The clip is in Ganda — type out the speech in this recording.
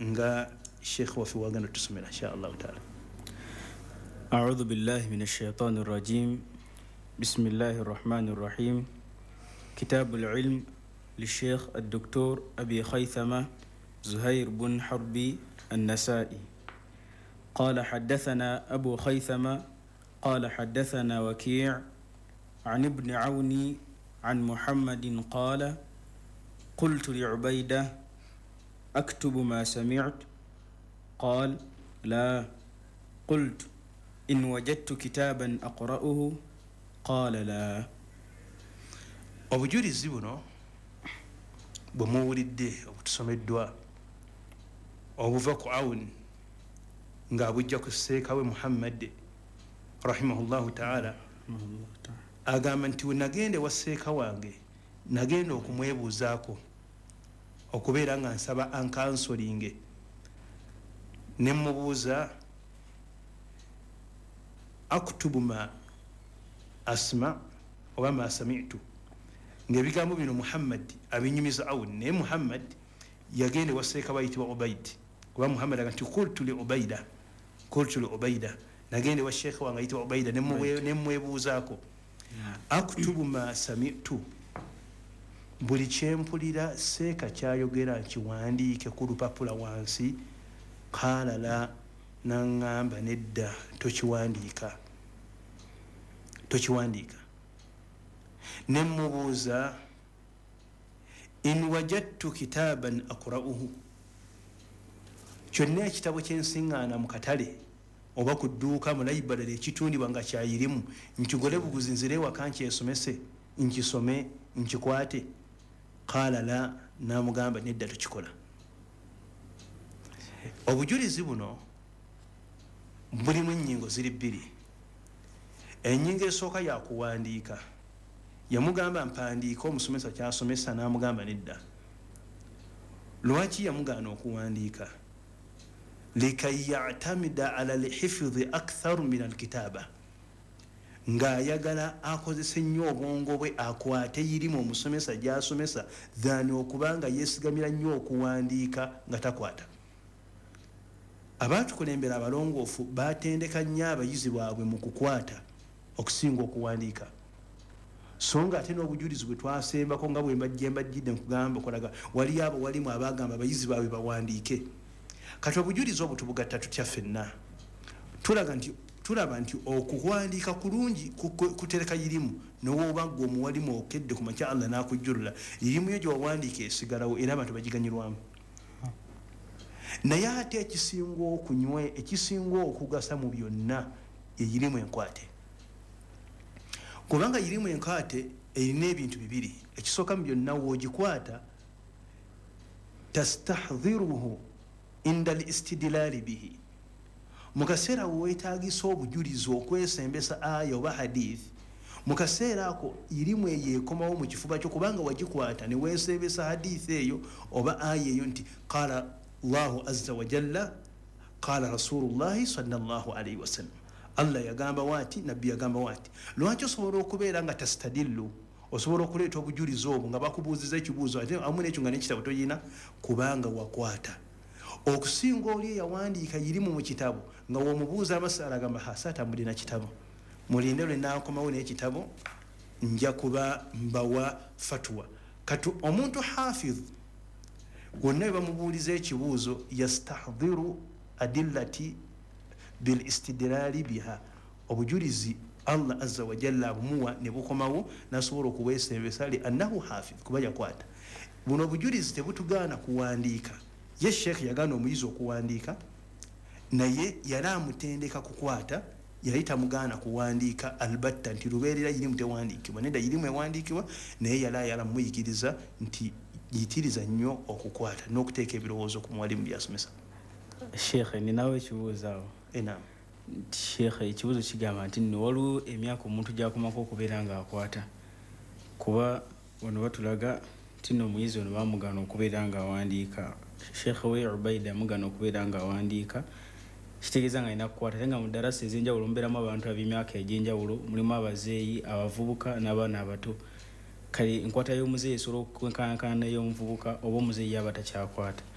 nga Sheikh wafi wagana tusomera insha Allah taala. أعوذ بالله من الشيطان الرجيم بسم الله الرحمن الرحيم كتاب العلم للشيخ الدكتور أبي خيثمة زهير بن حربي النسائي قال حدثنا أبو خيثمة قال حدثنا وكيع عن ابن عون عن محمد قال قلت لعبيدة أكتب ما سمعت قال لا قلت إن وجدت كتابا أقرأه قال لا. obujulizi buno bwe muwulidde obutusomeddwa obuva ku Awun nga abujja ku Seekawe Muhammad rahimahullahu taala agamba nti we nagende wa Seeka wange nagenda okumwebuuzaako okubeera nga nsaba ankansolinge ne mubuuza aktubu ma asma oba ma sami'tu ng'ebigambo bino Muhammad abinyumiza Awun naye Muhammad yagende wa Seeka bayitibwa Ubaid kuba Muhammad aga nti qultu li Ubaida nagende wa Sheikh wange ayitibwa Ubaida ne mwebuuzaako aktubu ma sami'tu buli kyempulira Seeka kyayogera nkiwandiike ku lupapula wansi qala la nangamba nedda tokiwandiika ne mubuuza in wajadtu kitaban aqra'uhu kyonna ekitabo kyensiŋŋaana mu katale oba ku dduuka mu library ekitundibwa nga kyayirimu nkigole buguzi nzire ewaka nkyesomese nkisome nkikwate qala la namugamba nedda tukikola. obujulizi buno bulimu ennyingo ziri bbiri. ennyingo esooka yakuwandiika yamugamba mpandiika omusomesa kyasomesa namugamba nedda. lwaki yamugaana okuwandiika? likay yatamida ala lhifdhi aktharu min alkitaba ng'ayagala akozese nnyo obwongo bwe akwate yirimu omusomesa gyasomesa thani okubanga yeesigamira nnyo okuwandiika nga takwata. abaatukulembera abalongoofu batendeka nnyo abayizi baabwe mu kukwata okusinga okuwandiika. so nga ate n'obujulizi bwe twasembako nga bwe mbajjidde nkugamba okulaga waliyo abo walimu abagamba abayizi baabwe bawandiike. kati obujulizi obwo tubugatta tutya ffenna tulaba nti okuwandiika kulungi kutereka yirimu nowooba gwe omuwalimu okedde ku makya Allah n'akujjulula yirimu yo gyewawandiika esigalawo era abantu bagiganyirwamu. naye ate ekisinga okugasa mu byonna eyirimu enkwate kubanga yirimu enkwate erina ebintu bibiri. ekisooka mu byonna woogikwata tastahdhiruhu inda listidlali bihi mu kaseera weetagisa obujulizi okwesembesa aya oba hadith mu kaseera ako yirimu eyo ekomawo mu kifuba kyo kubanga wagikwata ne weesembesa hadith eyo oba aya eyo nti qala Allahu azza wa jalla qala rasulullahi sallallahu alayhi wasallam Allah yagamba wati nabbi yagamba wati. lwaki osobola okubeera nga tastadillu osobola okuleeta obujulizi obwo nga bakubuuziza ekibuuzo ate amu n'ekyo nga n'ekitabo toyina kubanga wakwata. okusinga oli yawandiika yirimu mu kitabo nga womubuuza amasala agamba hasata mulina kitabo mulinde lwe nakomawo n'ekitabo nja kuba mbawa fatwa. kati omuntu hafidh gwonna bwe bamubuuliza ekibuuzo yastahdhiru adillati bil istidlali biha obujulizi Allah azza wa jalla abumuwa ne bukomawo nasobola okuweesembesa li annahu hafidh kuba yakwata. buno obujulizi tebutugaana kuwandiika. ye Sheikh yagaana omuyizi okuwandiika naye yali amutendeka kukwata yali tamugaana kuwandiika albatta nti lubeerera yirimu tewandiikibwa nedda yirimu ewandiikibwa naye yali ayala muyigiriza nti yitiriza nnyo okukwata n'okuteeka ebirowoozo ku muwalimu byasomesa. Sheikh ninawe ekibuuzo awo. Naam. Sheikh ekibuuzo kigamba nti nno waliwo emyaka omuntu gyakomako okubeera nga akwata kuba wano batulaga nti nno omuyizi ono bamugaana okubeera nga awandiika. Sheikh we Ubaida mugano okubeera nga awandiika kitegeeza nga alina kukwata ate nga mu ddarasa ez'enjawulo mubeeramu abantu ab'emyaka egy'enjawulo mulimu abazeeyi abavubuka n'abaana abato. kale enkwata y'omuzeeyi esobola okwenkanankana n'ey'omuvubuka oba omuzeeyi aba takyakwata.